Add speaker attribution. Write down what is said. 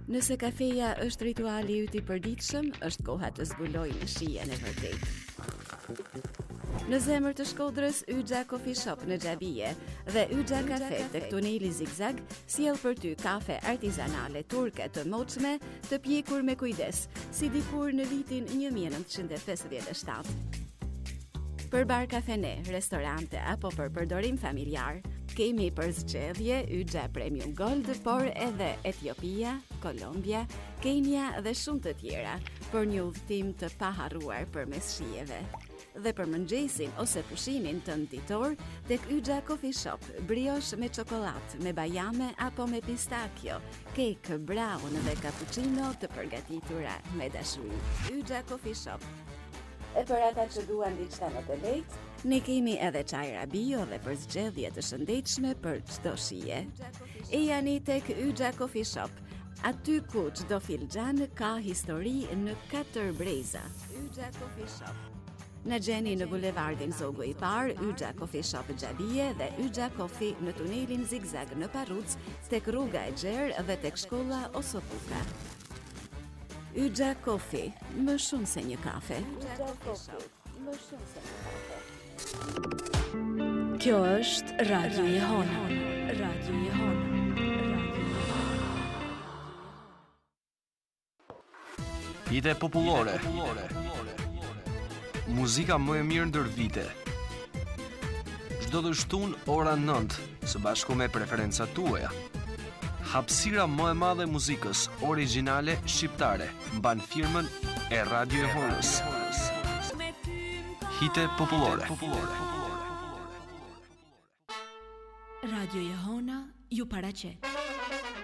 Speaker 1: Nëse kafeja është rituali yt I përditshëm, është koha të zbulojnë shijen e vërtetë. Në zemër të Shkodrës, Yxha Coffee Shop në Xhabije dhe Yxha Cafe tek tuneli Zigzag sjell për ty kafe artizanale turke të moçme, të pjekur me kujdes, si dikur në vitin 1957. Për bar kafene, restorante apo për përdorim familjar, kemi për zgjedhje Yxha Premium Gold, por edhe Etiopia, Kolombia, Kenia dhe shumë të tjera për një udhëtim të paharruar përmes shijeve. Dhe për mëngjesin ose pushimin tënd ditor, tek Yxha Coffee Shop, brioche me çokollatë, me bajame apo me pistakjo, kek, brown dhe cappuccino të përgatitura me dashuri. Yxha Coffee Shop. E për ata që duan diçka më të lehtë, ne kemi edhe çajra bio dhe për zgjedhje të shëndetshme për çdo shije. E jani tek Yxha Coffee Shop, aty ku çdo filxhan ka histori në 4 breza. Yxha Coffee Shop. Në gjeni në bulevardin Zogu I Parë, Yxha Coffee Shop Xhabije dhe Yxha Coffee në tunelin Zigzag në Parruc, tek rruga e Gjerë dhe tek shkolla Osopuka. Yxha Coffee, më shumë se një kafe. Yxha Coffee, më shumë se një kafe.
Speaker 2: Kjo është Radio Jehona. Radio Jehona.
Speaker 3: Hite popullore. Muzika më e mirë ndër vite. Çdo të shtunë ora 9, së bashku me preferencat tuaja. Hapësira më e madhe e muzikës origjinale shqiptare mban firmën e Radio Jehonës. Hite popullore.
Speaker 2: Radio Jehona ju paraqet.